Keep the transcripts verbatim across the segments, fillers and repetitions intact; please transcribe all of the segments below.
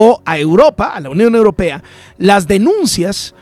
a Europa, a la Unión Europea, las denuncias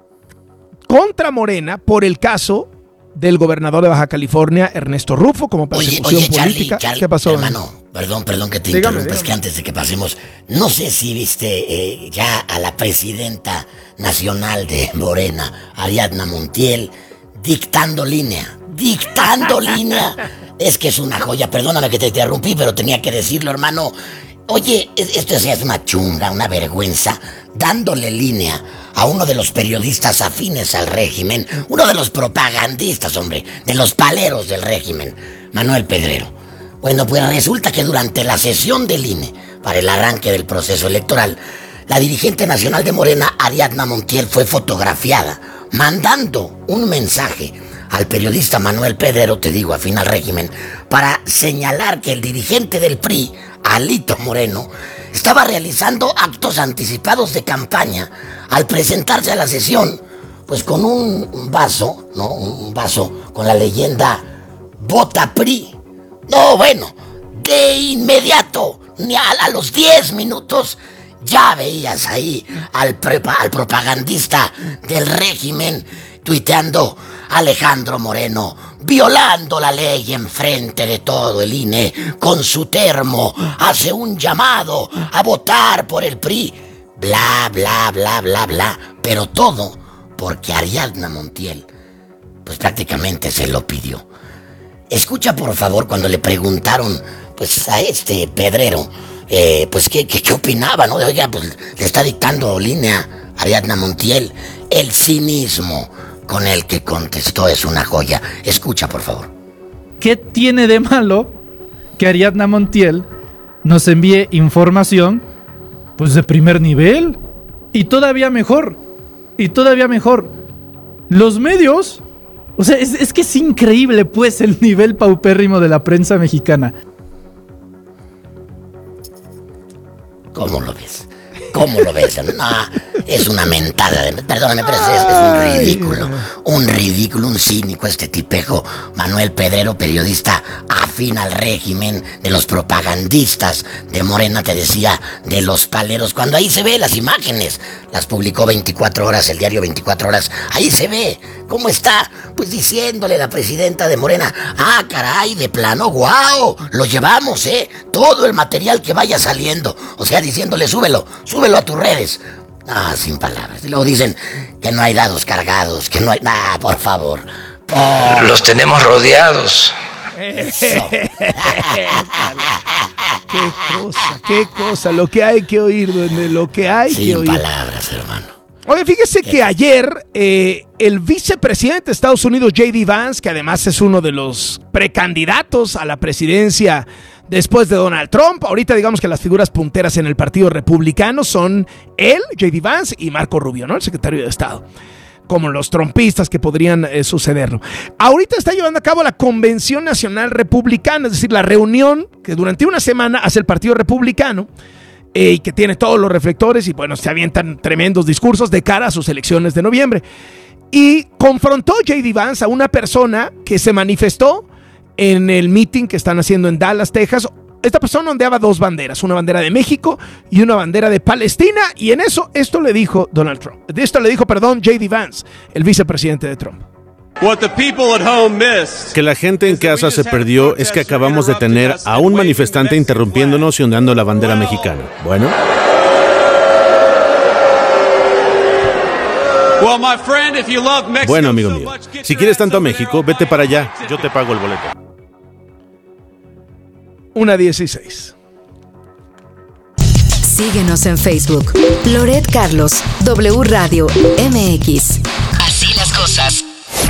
contra Morena por el caso del gobernador de Baja California, Ernesto Rufo, como persecución oye, oye, Charlie, política. Charlie, ¿Qué pasó? Hermano, perdón, perdón que te dígame, interrumpa, es dígame. que antes de que pasemos, no sé si viste eh, ya a la presidenta nacional de Morena, Ariadna Montiel, dictando línea, dictando línea. Es que es una joya, perdóname que te interrumpí, pero tenía que decirlo, hermano. Oye, esto es una chunga, una vergüenza, dándole línea a uno de los periodistas afines al régimen, uno de los propagandistas, hombre, de los paleros del régimen, Manuel Pedrero. Bueno, pues resulta que durante la sesión del I N E, para el arranque del proceso electoral, la dirigente nacional de Morena, Ariadna Montiel, fue fotografiada, mandando un mensaje al periodista Manuel Pedrero, te digo, afín al régimen, para señalar que el dirigente del P R I, Alito Moreno, estaba realizando actos anticipados de campaña al presentarse a la sesión, pues con un vaso, ¿no? Un vaso con la leyenda Vota P R I. No, bueno, de inmediato, ni a, a los diez minutos, ya veías ahí al, prepa, al propagandista del régimen tuiteando: Alejandro Moreno, violando la ley enfrente de todo el I N E, con su termo, hace un llamado a votar por el P R I. Bla, bla, bla, bla, bla. Pero todo porque Ariadna Montiel, pues prácticamente se lo pidió. Escucha, por favor, cuando le preguntaron, pues, a este Pedrero, eh, pues, ¿qué, qué, qué opinaba, no? Oiga, pues, le está dictando línea Ariadna Montiel. El cinismo con el que contestó es una joya. Escucha, por favor. ¿Qué tiene de malo que Ariadna Montiel nos envíe información, pues, de primer nivel? Y todavía mejor, y todavía mejor, los medios, o sea, es, es que es increíble, pues, el nivel paupérrimo de la prensa mexicana. ¿Cómo lo ves? ¿Cómo lo ves? No, es una mentada de... Perdóname, pero es, es un ridículo. Un ridículo, un cínico este tipejo. Manuel Pedrero, periodista afín al régimen, de los propagandistas de Morena, te decía, de los paleros. Cuando ahí se ve las imágenes, las publicó veinticuatro horas, el diario veinticuatro horas. Ahí se ve cómo está, pues, diciéndole la presidenta de Morena: ah, caray, de plano, guau, lo llevamos, eh, todo el material que vaya saliendo. O sea, diciéndole: súbelo, súbelo a tus redes. Ah, sin palabras. Y luego dicen que no hay dados cargados, que no hay... Ah, por favor. Por... Los tenemos rodeados. Eso. Qué cosa, qué cosa, lo que hay que oír, duende, lo que hay sin que oír. Sin palabras, hermano. Oye, fíjese que ayer eh, el vicepresidente de Estados Unidos, J D Vance, que además es uno de los precandidatos a la presidencia después de Donald Trump, ahorita digamos que las figuras punteras en el partido republicano son él, J D Vance, y Marco Rubio, ¿no? El secretario de Estado, como los trumpistas que podrían eh, sucederlo. Ahorita está llevando a cabo la Convención Nacional Republicana, es decir, la reunión que durante una semana hace el Partido Republicano, eh, y que tiene todos los reflectores, y bueno, se avientan tremendos discursos de cara a sus elecciones de noviembre. Y confrontó J D Vance a una persona que se manifestó en el meeting que están haciendo en Dallas, Texas. Esta persona ondeaba dos banderas, una bandera de México y una bandera de Palestina, y en eso, esto le dijo Donald Trump. De esto le dijo, perdón, J D Vance, el vicepresidente de Trump. Que la gente en casa se perdió es que acabamos de tener a un manifestante interrumpiéndonos y ondeando la bandera mexicana. Bueno. Bueno, amigo mío, si quieres tanto a México, vete para allá, yo te pago el boleto. Una dieciséis. Síguenos en Facebook. Loret Carlos, W Radio M X. Así las cosas.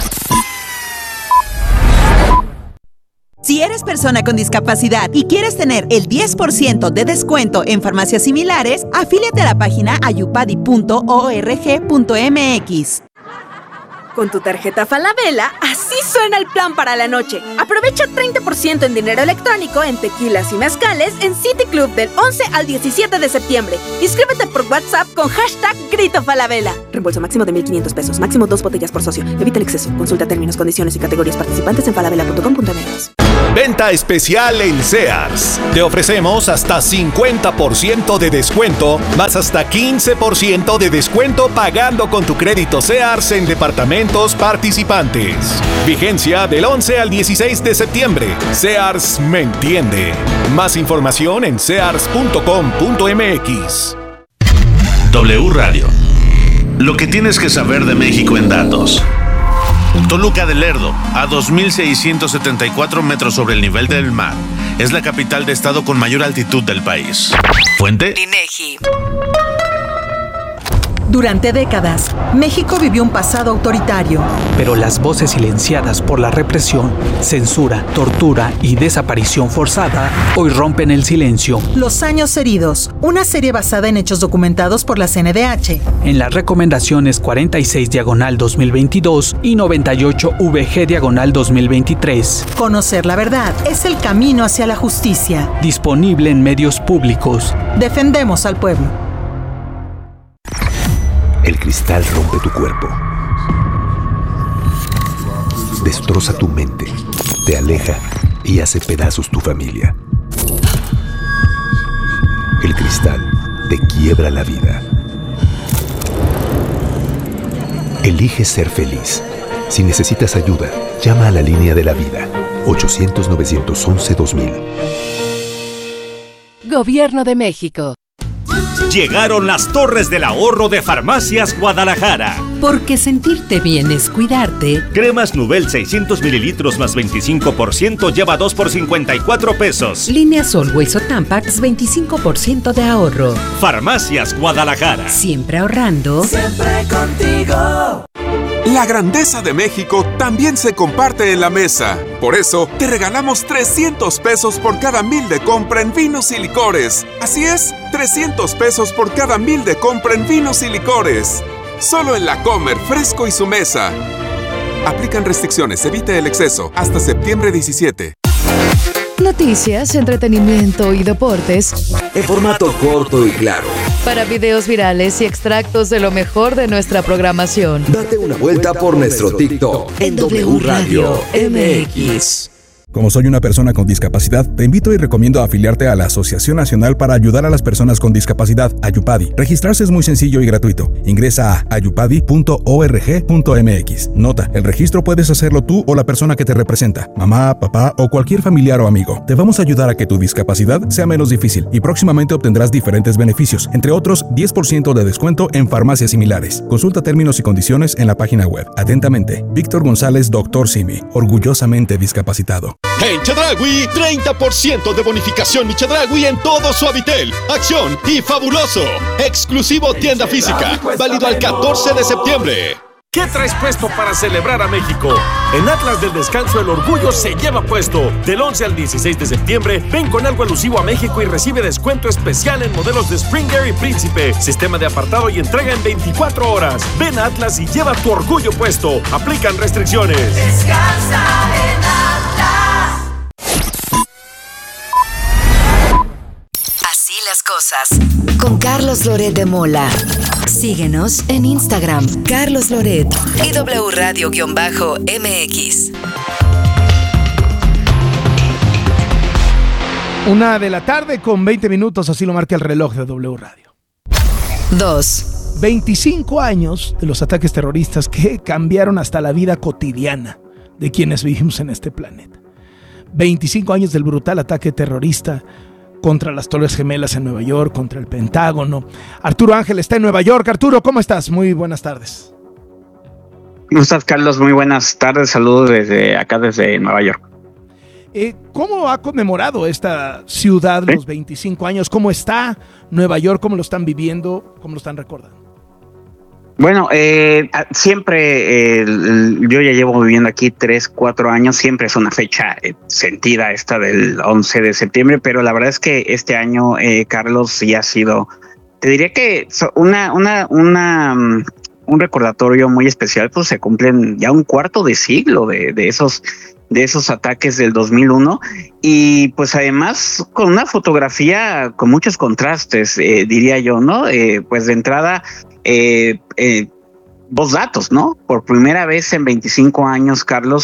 Si eres persona con discapacidad y quieres tener el diez por ciento de descuento en farmacias similares, afíliate a la página ayupadi punto org punto mx. Con tu tarjeta Falabella, así suena el plan para la noche. Aprovecha treinta por ciento en dinero electrónico en tequilas y mezcales en City Club del once al diecisiete de septiembre. Inscríbete por WhatsApp con hashtag Grito Falabella. Reembolso máximo de mil quinientos pesos. Máximo dos botellas por socio. Evita el exceso. Consulta términos, condiciones y categorías participantes en falabella punto com punto mx. Venta especial en Sears. Te ofrecemos hasta cincuenta por ciento de descuento, más hasta quince por ciento de descuento pagando con tu crédito Sears en departamentos participantes. Vigencia del once al dieciséis de septiembre. Sears me entiende. Más información en sears punto com punto m x. W Radio. Lo que tienes que saber de México en datos. Toluca del Lerdo, a dos mil seiscientos setenta y cuatro metros sobre el nivel del mar. Es la capital de estado con mayor altitud del país. Fuente: INEGI. Durante décadas, México vivió un pasado autoritario. Pero las voces silenciadas por la represión, censura, tortura y desaparición forzada hoy rompen el silencio. Los años heridos, una serie basada en hechos documentados por la C N D H. En las recomendaciones cuarenta y seis diagonal dos mil veintidós y noventa y ocho V G diagonal dos mil veintitrés. Conocer la verdad es el camino hacia la justicia. Disponible en medios públicos. Defendemos al pueblo. El cristal rompe tu cuerpo, destroza tu mente, te aleja y hace pedazos tu familia. El cristal te quiebra la vida. Elige ser feliz. Si necesitas ayuda, llama a la línea de la vida, ochocientos, novecientos once, dos mil. Gobierno de México. Llegaron las Torres del Ahorro de Farmacias Guadalajara. Porque sentirte bien es cuidarte. Cremas Nubel seiscientos mililitros más veinticinco por ciento lleva dos por cincuenta y cuatro pesos. Líneas Always o Tampax veinticinco por ciento de ahorro. Farmacias Guadalajara. Siempre ahorrando. Siempre contigo. La grandeza de México también se comparte en la mesa. Por eso, te regalamos trescientos pesos por cada mil de compra en vinos y licores. Así es, trescientos pesos por cada mil de compra en vinos y licores. Solo en La Comer, Fresco y su mesa. Aplican restricciones, evite el exceso. Hasta septiembre diecisiete. Noticias, entretenimiento y deportes en formato corto y claro. Para videos virales y extractos de lo mejor de nuestra programación. Date una vuelta por nuestro TikTok en W Radio M X. Como soy una persona con discapacidad, te invito y recomiendo afiliarte a la Asociación Nacional para Ayudar a las Personas con Discapacidad, Ayupadi. Registrarse es muy sencillo y gratuito. Ingresa a ayupadi punto org punto m x. Nota, el registro puedes hacerlo tú o la persona que te representa, mamá, papá o cualquier familiar o amigo. Te vamos a ayudar a que tu discapacidad sea menos difícil y próximamente obtendrás diferentes beneficios, entre otros diez por ciento de descuento en farmacias similares. Consulta términos y condiciones en la página web. Atentamente, Víctor González, doctor Simi, orgullosamente discapacitado. En Chedraui, treinta por ciento de bonificación y Chedraui en todo Suavitel, Acción y Fabuloso. Exclusivo tienda física, válido al catorce de septiembre. ¿Qué traes puesto para celebrar a México? En Atlas del Descanso el orgullo se lleva puesto. Del once al dieciséis de septiembre, ven con algo alusivo a México y recibe descuento especial en modelos de Springer y Príncipe. Sistema de apartado y entrega en veinticuatro horas. Ven a Atlas y lleva tu orgullo puesto. Aplican restricciones. Descansa en Atlas. Así las cosas. Con Carlos Loret de Mola. Síguenos en Instagram, Carlos Loret y W Radio-M X. Una de la tarde con veinte minutos, así lo marca el reloj de W Radio. dos. veinticinco años de los ataques terroristas que cambiaron hasta la vida cotidiana de quienes vivimos en este planeta. veinticinco años del brutal ataque terrorista contra las Torres Gemelas en Nueva York, contra el Pentágono. Arturo Ángel está en Nueva York. Arturo, ¿cómo estás? Muy buenas tardes. ¿Cómo estás, Carlos? Muy buenas tardes. Saludos desde acá, desde Nueva York. Eh, ¿Cómo ha conmemorado esta ciudad ¿Eh? los veinticinco años? ¿Cómo está Nueva York? ¿Cómo lo están viviendo? ¿Cómo lo están recordando? Bueno, eh, siempre, eh, yo ya llevo viviendo aquí tres, cuatro años, siempre es una fecha eh, sentida esta del once de septiembre, pero la verdad es que este año, eh, Carlos, sí ha sido, te diría que una, una, una, um, un recordatorio muy especial, pues se cumplen ya un cuarto de siglo de, de esos de esos ataques del dos mil uno y pues además con una fotografía con muchos contrastes, eh, diría yo, ¿no? Eh, pues de entrada, Eh, eh, dos datos, ¿no? Por primera vez en veinticinco años, Carlos,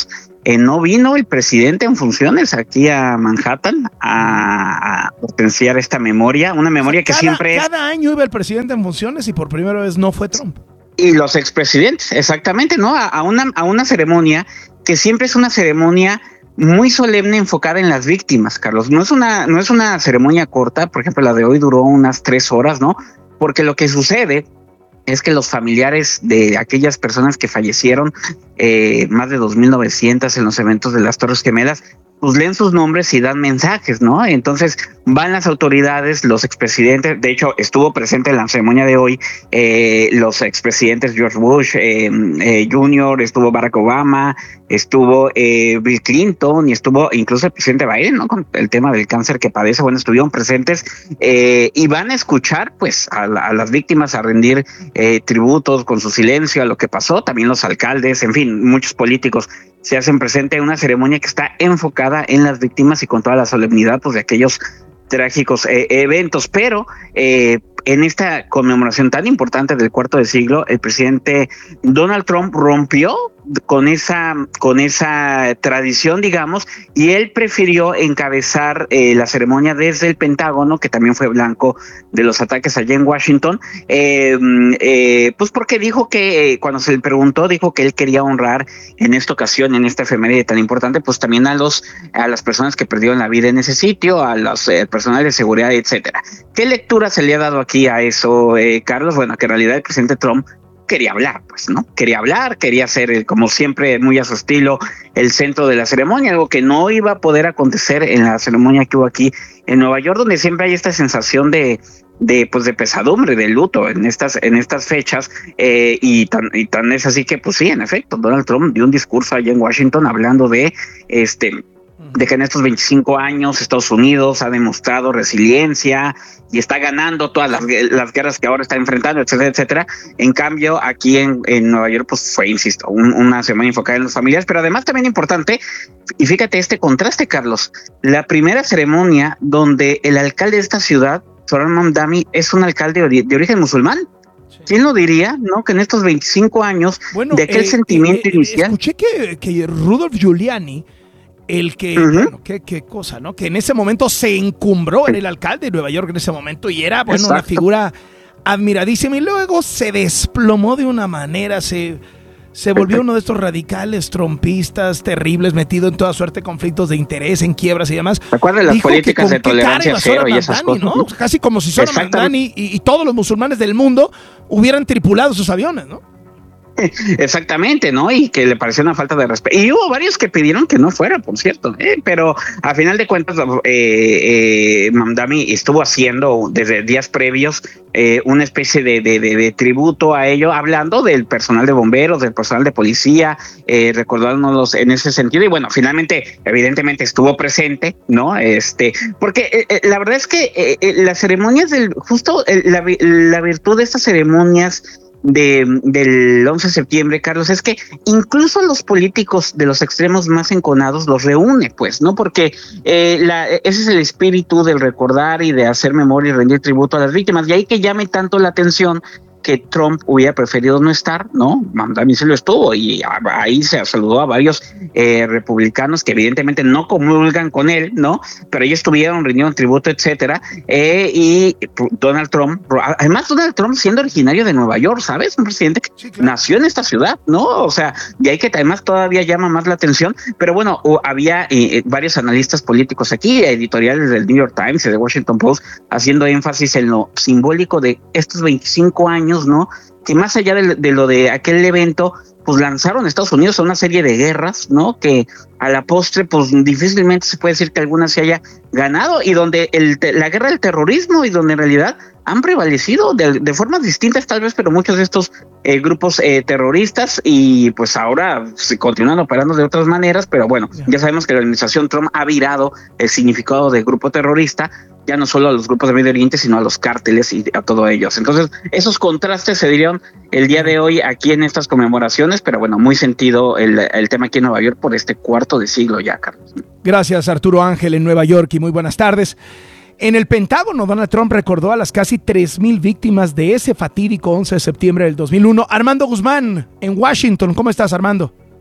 eh, no vino el presidente en funciones aquí a Manhattan a, a potenciar esta memoria, una memoria o sea, que cada, siempre... Cada año iba el presidente en funciones y por primera vez no fue Trump. Y los expresidentes, exactamente, ¿no? A, a, una, a una ceremonia que siempre es una ceremonia muy solemne, enfocada en las víctimas, Carlos. No es una, no es una ceremonia corta, por ejemplo, la de hoy duró unas tres horas, ¿no? Porque lo que sucede es que los familiares de aquellas personas que fallecieron, eh, más de dos mil novecientos en los eventos de las Torres Gemelas, pues leen sus nombres y dan mensajes, ¿no? Entonces van las autoridades, los expresidentes, de hecho estuvo presente en la ceremonia de hoy, eh, los expresidentes George Bush eh, eh, junior, estuvo Barack Obama, estuvo eh, Bill Clinton y estuvo incluso el presidente Biden, ¿no? Con el tema del cáncer que padece, bueno, estuvieron presentes eh, y van a escuchar pues a, la, a las víctimas, a rendir eh, tributos con su silencio a lo que pasó, también los alcaldes, en fin, muchos políticos se hacen presente en una ceremonia que está enfocada en las víctimas y con toda la solemnidad pues de aquellos trágicos eh, eventos, pero eh, en esta conmemoración tan importante del cuarto de siglo, el presidente Donald Trump rompió con esa, con esa tradición, digamos, y él prefirió encabezar eh, la ceremonia desde el Pentágono, que también fue blanco de los ataques allá en Washington, eh, eh, pues porque dijo que, eh, cuando se le preguntó, dijo que él quería honrar en esta ocasión, en esta efeméride tan importante, pues también a los a las personas que perdieron la vida en ese sitio, a los eh, personal de seguridad, etcétera. ¿Qué lectura se le ha dado aquí a eso, eh, Carlos? Bueno, que en realidad el presidente Trump quería hablar, pues, ¿no? Quería hablar, quería ser, como siempre, muy a su estilo, el centro de la ceremonia, algo que no iba a poder acontecer en la ceremonia que hubo aquí en Nueva York, donde siempre hay esta sensación de, de pues, de pesadumbre, de luto en estas, en estas fechas, eh, y tan, y tan es así que, pues sí, en efecto, Donald Trump dio un discurso allá en Washington hablando de, este, de que en estos veinticinco años Estados Unidos ha demostrado resiliencia y está ganando todas las, las guerras que ahora está enfrentando, etcétera, etcétera. En cambio, aquí en, en Nueva York, pues fue, insisto, un, una semana enfocada en las familias, pero además también importante, y fíjate este contraste, Carlos, la primera ceremonia donde el alcalde de esta ciudad, Zohran Mamdani, es un alcalde de, de origen musulmán. ¿Quién lo diría, no? Que en estos veinticinco años bueno, de aquel eh, sentimiento eh, inicial. Escuché que, que Rudolph Giuliani, el que, uh-huh. bueno, qué, qué cosa, ¿no? Que en ese momento se encumbró, era el alcalde de Nueva York en ese momento y era, bueno, Exacto. una figura admiradísima y luego se desplomó de una manera, se, se volvió uno de estos radicales trompistas terribles, metido en toda suerte de conflictos de interés, en quiebras y demás. Recuerden las políticas de tolerancia cero y esas cosas, ¿no? Casi como si Zohran Mamdani y, y todos los musulmanes del mundo hubieran tripulado sus aviones, ¿no? Exactamente, ¿no? Y que le pareció una falta de respeto. Y hubo varios que pidieron que no fuera, por cierto, ¿eh? Pero a final de cuentas, eh, eh, Mamdani estuvo haciendo desde días previos eh, una especie de, de, de, de tributo a ello, hablando del personal de bomberos, del personal de policía, eh, recordándonos en ese sentido. Y bueno, finalmente, evidentemente estuvo presente, ¿no? Este, porque eh, la verdad es que eh, eh, las ceremonias del, justo eh, la, la virtud de estas ceremonias De, del once de septiembre, Carlos, es que incluso los políticos de los extremos más enconados los reúne, pues, ¿no? Porque eh, la, ese es el espíritu del recordar y de hacer memoria y rendir tributo a las víctimas, y ahí que llame tanto la atención que Trump hubiera preferido no estar, ¿no? Mamdani se lo estuvo y ahí se saludó a varios eh, republicanos que evidentemente no comulgan con él, ¿no? Pero ellos estuvieron, rindieron tributo, etcétera, eh, y Donald Trump, además Donald Trump siendo originario de Nueva York, ¿sabes? Un presidente que sí, claro. nació en esta ciudad, ¿no? O sea, y ahí que además todavía llama más la atención, pero bueno, había eh, varios analistas políticos aquí, editoriales del New York Times y del Washington Post, haciendo énfasis en lo simbólico de estos veinticinco años, ¿no? Que más allá de, de lo de aquel evento, pues lanzaron a Estados Unidos a una serie de guerras, ¿no? Que a la postre, pues difícilmente se puede decir que alguna se haya ganado, y donde el, la guerra del terrorismo y donde en realidad han prevalecido de, de formas distintas tal vez, pero muchos de estos eh, grupos eh, terroristas, y pues ahora se continúan operando de otras maneras, pero bueno, yeah. ya sabemos que la administración Trump ha virado el significado de grupo terrorista, ya no solo a los grupos de Medio Oriente, sino a los cárteles y a todos ellos. Entonces, esos contrastes se dieron el día de hoy aquí en estas conmemoraciones, pero bueno, muy sentido el, el tema aquí en Nueva York por este cuarto de siglo ya, Carlos. Gracias, Arturo Ángel, en Nueva York, y muy buenas tardes. En el Pentágono, Donald Trump recordó a las casi tres mil víctimas de ese fatídico once de septiembre del dos mil uno. Armando Guzmán, en Washington. ¿Cómo estás, Armando?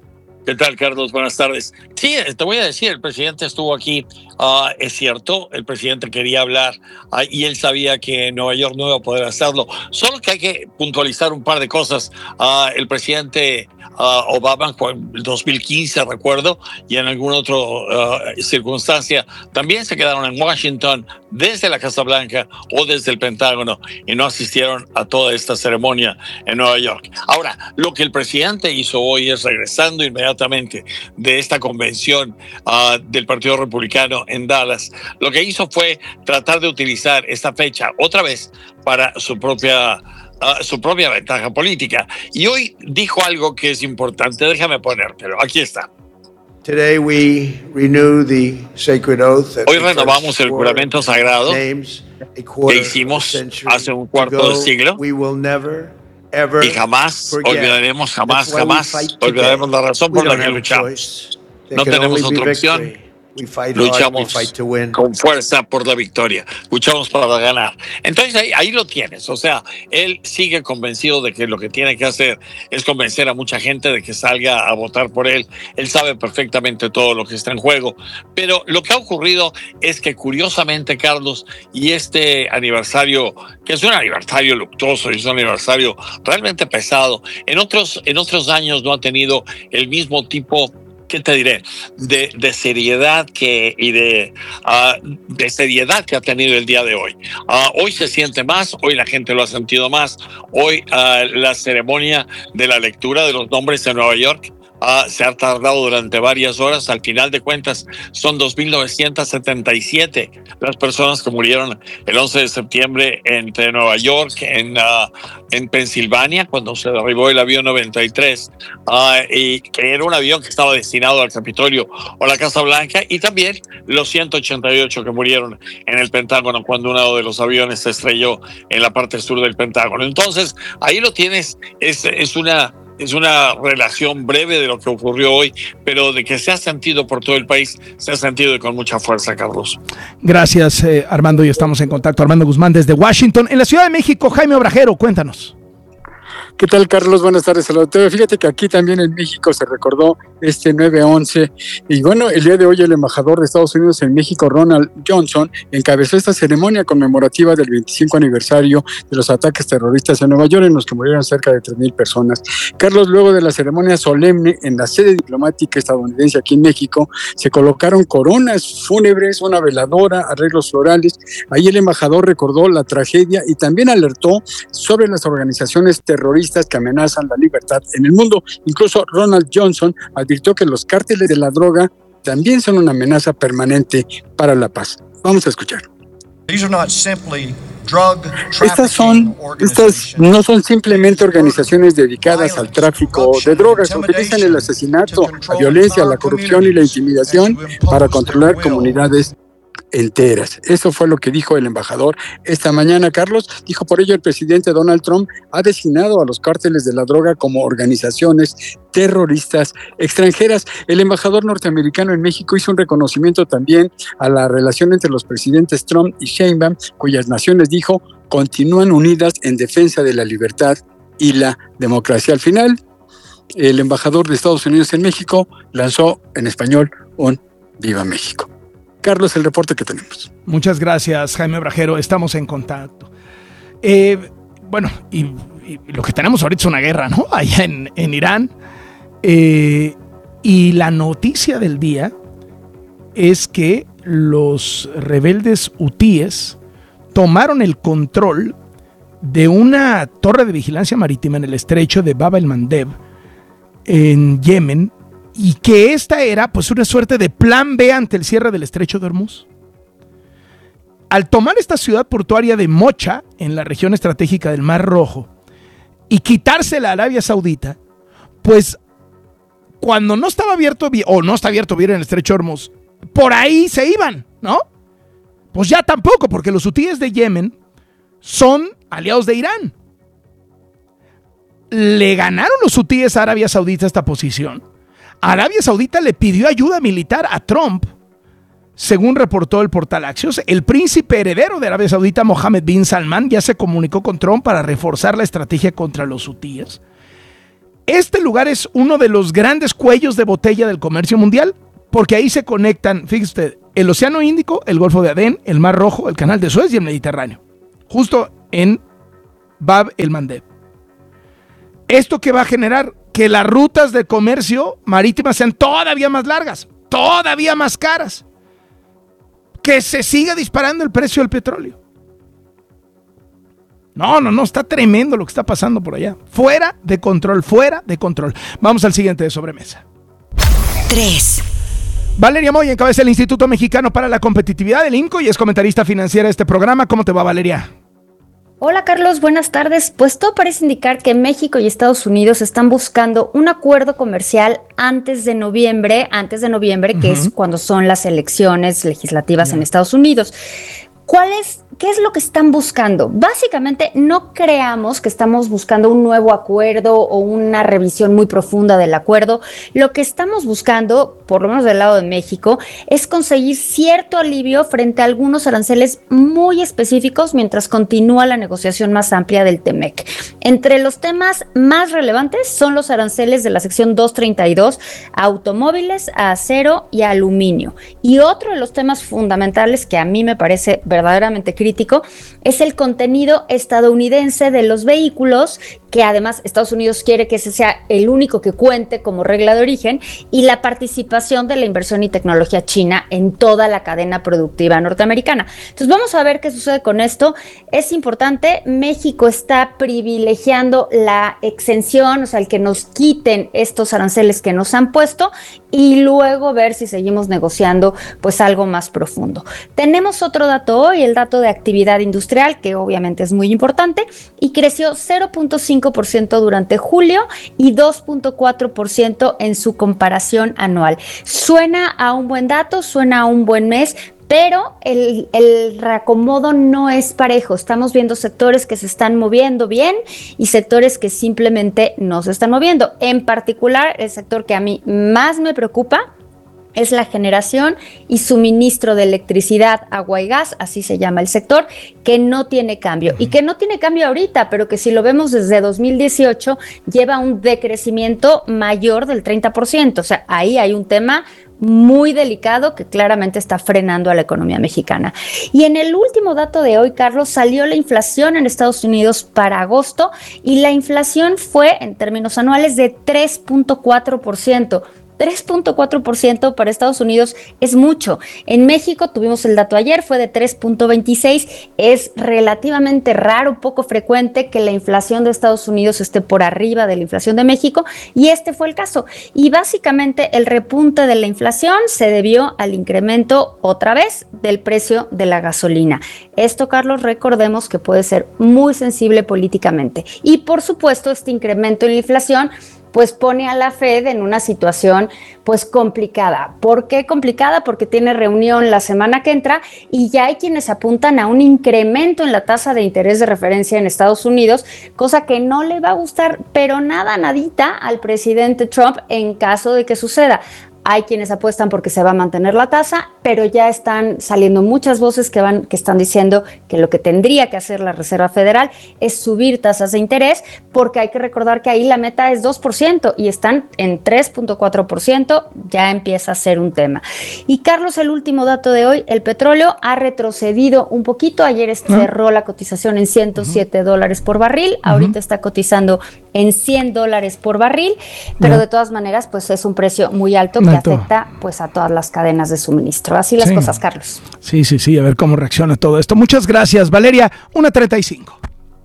¿Qué tal, Carlos? Buenas tardes. Sí, te voy a decir, el presidente estuvo aquí, uh, es cierto, el presidente quería hablar uh, y él sabía que en Nueva York no iba a poder hacerlo, solo que hay que puntualizar un par de cosas. Uh, el presidente uh, Obama, en el dos mil quince, recuerdo, y en alguna otra uh, circunstancia, también se quedaron en Washington desde la Casa Blanca o desde el Pentágono y no asistieron a toda esta ceremonia en Nueva York. Ahora, lo que el presidente hizo hoy es regresando inmediatamente de esta convención uh, del Partido Republicano en Dallas, lo que hizo fue tratar de utilizar esta fecha otra vez para su propia uh, su propia ventaja política. Y hoy dijo algo que es importante, déjame ponértelo, aquí está. Today we renew the sacred oath that Hoy renovamos el juramento sagrado que hicimos hace un cuarto de siglo. Y jamás olvidaremos, jamás, jamás olvidaremos la razón por la que luchamos. No tenemos otra opción. Luchamos con fuerza por la victoria. Luchamos para ganar. Entonces ahí, ahí lo tienes. O sea, él sigue convencido de que lo que tiene que hacer es convencer a mucha gente de que salga a votar por él. Él sabe perfectamente todo lo que está en juego. Pero lo que ha ocurrido es que curiosamente, Carlos, y este aniversario, que es un aniversario luctuoso y es un aniversario realmente pesado, en otros, en otros años no ha tenido el mismo tipo, ¿qué te diré? De, de seriedad que, y de, uh, de seriedad que ha tenido el día de hoy. Uh, hoy se siente más, hoy la gente lo ha sentido más. Hoy uh, la ceremonia de la lectura de los nombres en Nueva York Uh, se ha tardado durante varias horas. Al final de cuentas son dos mil novecientas setenta y siete las personas que murieron el once de septiembre entre Nueva York, en, uh, en Pensilvania, cuando se derribó el avión noventa y tres, uh, y que era un avión que estaba destinado al Capitolio o la Casa Blanca, y también los ciento ochenta y ocho que murieron en el Pentágono cuando uno de los aviones se estrelló en la parte sur del Pentágono. Entonces ahí lo tienes, es, es una Es una relación breve de lo que ocurrió hoy, pero de que se ha sentido por todo el país, se ha sentido con mucha fuerza, Carlos. Gracias, eh, Armando, y estamos en contacto. Armando Guzmán desde Washington. En la Ciudad de México, Jaime Obrajero, cuéntanos. ¿Qué tal, Carlos? Buenas tardes, saludos. Fíjate que aquí también en México se recordó este nueve once y bueno, el día de hoy el embajador de Estados Unidos en México, Ronald Johnson, encabezó esta ceremonia conmemorativa del veinticinco aniversario de los ataques terroristas en Nueva York, en los que murieron cerca de tres mil personas. Carlos, luego de la ceremonia solemne en la sede diplomática estadounidense aquí en México, se colocaron coronas fúnebres, una veladora, arreglos florales. Ahí el embajador recordó la tragedia y también alertó sobre las organizaciones terroristas que amenazan la libertad en el mundo. Incluso Ronald Johnson advirtió que los cárteles de la droga también son una amenaza permanente para la paz. Vamos a escuchar. Estas son, estas no son simplemente organizaciones dedicadas al tráfico de drogas, utilizan el asesinato, la violencia, la corrupción y la intimidación para controlar comunidades enteras. Eso fue lo que dijo el embajador esta mañana, Carlos. Dijo, por ello el presidente Donald Trump ha designado a los cárteles de la droga como organizaciones terroristas extranjeras. El embajador norteamericano en México hizo un reconocimiento también a la relación entre los presidentes Trump y Sheinbaum, cuyas naciones, dijo, continúan unidas en defensa de la libertad y la democracia. Al final, el embajador de Estados Unidos en México lanzó en español un Viva México. Carlos, el reporte que tenemos. Muchas gracias, Jaime Obrajero. Estamos en contacto. Eh, bueno, y, y lo que tenemos ahorita es una guerra, ¿no? Allá en, en Irán. Eh, y la noticia del día es que los rebeldes hutíes tomaron el control de una torre de vigilancia marítima en el estrecho de Bab el-Mandeb, en Yemen, y que esta era pues una suerte de plan B ante el cierre del estrecho de Hormuz. Al tomar esta ciudad portuaria de Mocha, en la región estratégica del Mar Rojo, y quitársela a Arabia Saudita, pues cuando no estaba abierto, o no está abierto bien en el estrecho de Hormuz, por ahí se iban, ¿no? Pues ya tampoco, porque los hutíes de Yemen son aliados de Irán. Le ganaron los hutíes a Arabia Saudita esta posición. Arabia Saudita le pidió ayuda militar a Trump, según reportó el portal Axios. El príncipe heredero de Arabia Saudita, Mohammed bin Salman, ya se comunicó con Trump para reforzar la estrategia contra los hutíes. Este lugar es uno de los grandes cuellos de botella del comercio mundial, porque ahí se conectan, fíjese usted, el Océano Índico, el Golfo de Adén, el Mar Rojo, el Canal de Suez y el Mediterráneo, justo en Bab el Mandeb. ¿Esto qué va a generar? Que las rutas de comercio marítimas sean todavía más largas, todavía más caras, que se siga disparando el precio del petróleo. No, no, no, está tremendo lo que está pasando por allá. Fuera de control, fuera de control. Vamos al siguiente de sobremesa. tres. Valeria Moya encabeza el Instituto Mexicano para la Competitividad, el INCO, y es comentarista financiera de este programa. ¿Cómo te va, Valeria? Hola Carlos, buenas tardes. Pues todo parece indicar que México y Estados Unidos están buscando un acuerdo comercial antes de noviembre, antes de noviembre, uh-huh. que es cuando son las elecciones legislativas uh-huh. en Estados Unidos. ¿Cuál es, qué es lo que están buscando? Básicamente, no creamos que estamos buscando un nuevo acuerdo o una revisión muy profunda del acuerdo. Lo que estamos buscando, por lo menos del lado de México, es conseguir cierto alivio frente a algunos aranceles muy específicos mientras continúa la negociación más amplia del TEMEC. Entre los temas más relevantes son los aranceles de la sección doscientos treinta y dos a automóviles, a acero y a aluminio. Y otro de los temas fundamentales que a mí me parece verdaderamente crítico es el contenido estadounidense de los vehículos, que además Estados Unidos quiere que ese sea el único que cuente como regla de origen, y la participación de la inversión y tecnología china en toda la cadena productiva norteamericana. Entonces vamos a ver qué sucede con esto. Es importante, México está privilegiando la exención, o sea, el que nos quiten estos aranceles que nos han puesto, y luego ver si seguimos negociando pues algo más profundo. Tenemos otro dato hoy, el dato de actividad industrial, que obviamente es muy importante, y creció cero punto cinco por ciento durante julio y dos punto cuatro por ciento en su comparación anual. Suena a un buen dato, suena a un buen mes, pero el, el reacomodo no es parejo. Estamos viendo sectores que se están moviendo bien y sectores que simplemente no se están moviendo. En particular, el sector que a mí más me preocupa es la generación y suministro de electricidad, agua y gas, así se llama el sector, que no tiene cambio. Y que no tiene cambio ahorita, pero que si lo vemos desde dos mil dieciocho, lleva un decrecimiento mayor del treinta por ciento. O sea, ahí hay un tema muy delicado que claramente está frenando a la economía mexicana. Y en el último dato de hoy, Carlos, salió la inflación en Estados Unidos para agosto, y la inflación fue, en términos anuales, de tres punto cuatro por ciento. tres punto cuatro por ciento para Estados Unidos es mucho. En México tuvimos el dato ayer, fue de tres punto veintiséis. Es relativamente raro, poco frecuente que la inflación de Estados Unidos esté por arriba de la inflación de México, y este fue el caso. Y básicamente el repunte de la inflación se debió al incremento, otra vez, del precio de la gasolina. Esto, Carlos, recordemos que puede ser muy sensible políticamente. Y por supuesto, este incremento en la inflación pues pone a la Fed en una situación pues complicada. ¿Por qué complicada? Porque tiene reunión la semana que entra y ya hay quienes apuntan a un incremento en la tasa de interés de referencia en Estados Unidos, cosa que no le va a gustar, pero nada, nadita al presidente Trump en caso de que suceda. Hay quienes apuestan porque se va a mantener la tasa, pero ya están saliendo muchas voces que van, que están diciendo que lo que tendría que hacer la Reserva Federal es subir tasas de interés, porque hay que recordar que ahí la meta es dos por ciento y están en tres punto cuatro por ciento, ya empieza a ser un tema. Y Carlos, el último dato de hoy, el petróleo ha retrocedido un poquito. Ayer cerró uh-huh. la cotización en ciento siete uh-huh. dólares por barril, ahorita uh-huh. está cotizando en cien dólares por barril, pero uh-huh. de todas maneras pues es un precio muy alto que afecta pues a todas las cadenas de suministro. Así las sí. cosas, Carlos. Sí, sí, sí, a ver cómo reacciona todo esto. Muchas gracias, Valeria. una treinta y cinco.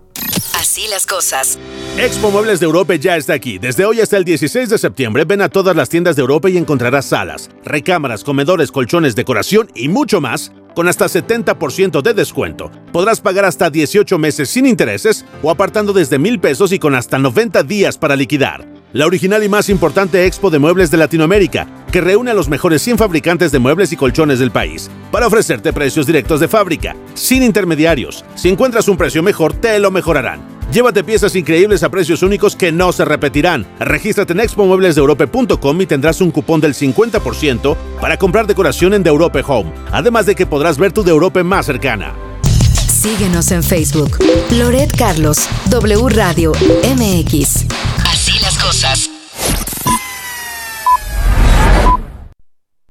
Así las cosas. Expo Muebles de Europa ya está aquí. Desde hoy hasta el dieciséis de septiembre, ven a todas las tiendas de Europa y encontrarás salas, recámaras, comedores, colchones, decoración y mucho más con hasta setenta por ciento de descuento. Podrás pagar hasta dieciocho meses sin intereses o apartando desde mil pesos y con hasta noventa días para liquidar. La original y más importante expo de muebles de Latinoamérica, que reúne a los mejores cien fabricantes de muebles y colchones del país, para ofrecerte precios directos de fábrica, sin intermediarios. Si encuentras un precio mejor, te lo mejorarán. Llévate piezas increíbles a precios únicos que no se repetirán. Regístrate en expo muebles de europa punto com y tendrás un cupón del cincuenta por ciento para comprar decoración en The Europe Home, además de que podrás ver tu The Europe más cercana. Síguenos en Facebook. Loret Carlos, W Radio M X. Así las cosas. cosas